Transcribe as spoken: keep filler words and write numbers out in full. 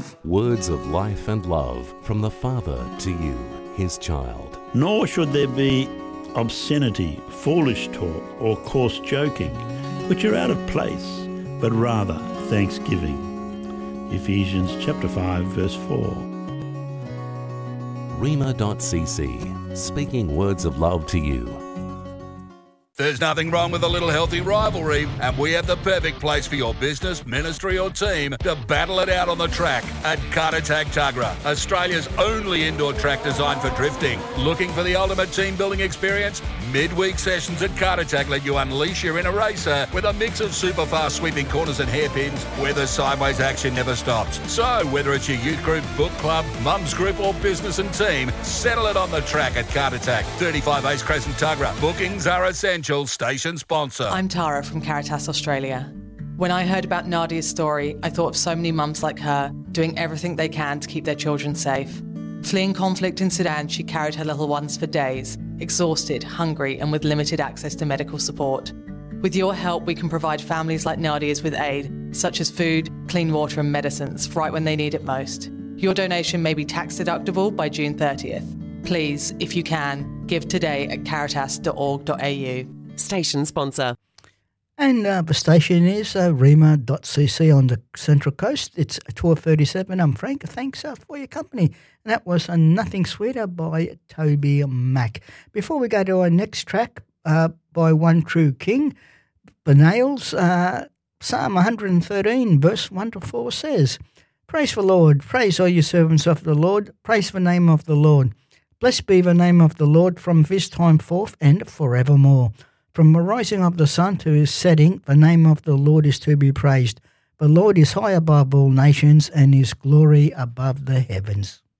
love. Words of life and love from the Father to you, his child. Nor should there be obscenity, foolish talk, or coarse joking, which are out of place, but rather thanksgiving. Ephesians chapter five, verse four. Rhema dot c c, speaking words of love to you. There's nothing wrong with a little healthy rivalry, and we have the perfect place for your business, ministry or team to battle it out on the track at Kartatag Tuggerah, Australia's only indoor track designed for drifting. Looking for the ultimate team building experience? Midweek sessions at Kartatag let you unleash your inner racer with a mix of super fast sweeping corners and hairpins where the sideways action never stops. So whether it's your youth group, book club, mums group or business and team, settle it on the track at Kartatag, thirty-five Ace Crescent Tuggerah. Bookings are essential. Station sponsor. I'm Tara from Caritas Australia. When I heard about Nadia's story, I thought of so many mums like her doing everything they can to keep their children safe. Fleeing conflict in Sudan, she carried her little ones for days, exhausted, hungry, and with limited access to medical support. With your help, we can provide families like Nadia's with aid, such as food, clean water, and medicines, right when they need it most. Your donation may be tax deductible by June thirtieth. Please, if you can, give today at caritas dot org dot a u. Station sponsor. And uh, the station is uh, Rhema dot c c on the Central Coast. It's twelve thirty-seven. I'm Frank. Thanks uh, for your company. And that was uh, Nothing Sweeter by Toby Mac. Before we go to our next track uh, by One True King, the Nails, uh, Psalm one thirteen, verse one to four says, Praise the Lord. Praise all you servants of the Lord. Praise the name of the Lord. Blessed be the name of the Lord from this time forth and forevermore. From the rising of the sun to his setting, the name of the Lord is to be praised. The Lord is high above all nations, and his glory above the heavens.